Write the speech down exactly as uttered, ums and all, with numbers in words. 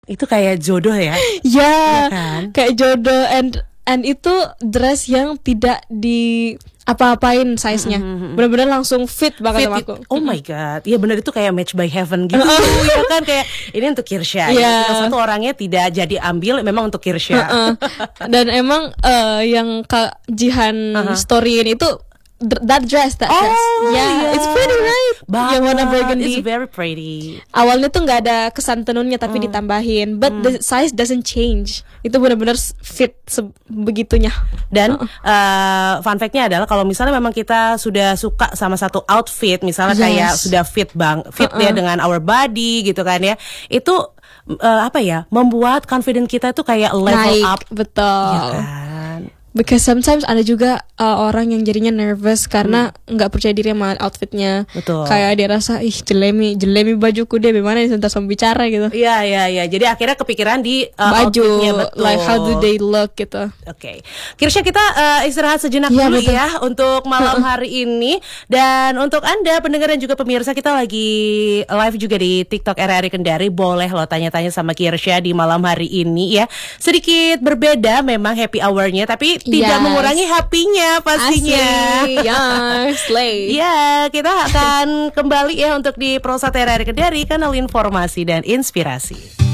Itu kayak jodoh ya. Ya, ya kan? Kayak jodoh. And and itu dress yang tidak di apa-apain size-nya. Mm-hmm. Benar-benar langsung fit banget fit sama aku. It, oh my god. Iya benar, itu kayak match by heaven gitu. Ya kan, kayak ini untuk Kirsya. Yeah. Yang satu orangnya tidak jadi ambil, memang untuk Kirsya. Uh-uh. Dan emang uh, yang Kak Jihan uh-huh. storyin itu that dress, that oh, dress. Yeah, yeah, it's pretty right. Banget. Yang warna burgundy. It's very pretty. Awalnya tuh nggak ada kesan tenunnya tapi mm. ditambahin, but mm. the size doesn't change. Itu benar-benar fit sebegitunya. Dan uh-uh. uh, fun fact-nya adalah kalau misalnya memang kita sudah suka sama satu outfit, misalnya yes. kayak sudah fit bang, fit uh-uh. ya dengan our body gitu kan ya, itu uh, apa ya, membuat confidence kita itu kayak level naik, up. Betul. Ya kan? Because sometimes ada juga uh, orang yang jadinya nervous karena nggak hmm. percaya diri sama outfitnya. Betul. Kayak dia rasa ih jelemi jelemi bajuku deh, bagaimana nih sebentar sama bicara gitu. Iya iya iya. Jadi akhirnya kepikiran di uh, baju, outfitnya, betul. Like how do they look gitu. Oke, okay. Kirsya, kita uh, istirahat sejenak ya, dulu betul. ya untuk malam hari ini. Dan untuk Anda pendengar dan juga pemirsa, kita lagi live juga di TikTok R R I Kendari. Boleh lo tanya-tanya sama Kirsya di malam hari ini ya. Sedikit berbeda memang happy hour-nya, tapi tidak yes. mengurangi happy-nya pastinya. Yes, slay. Ya, kita akan kembali ya untuk di Prosat R R I Kendari, kanal informasi dan inspirasi.